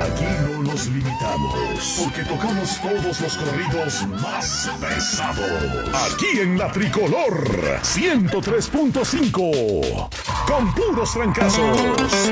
Aquí no nos limitamos, porque tocamos todos los corridos más pesados. Aquí en La Tricolor 103.5, con puros trancazos.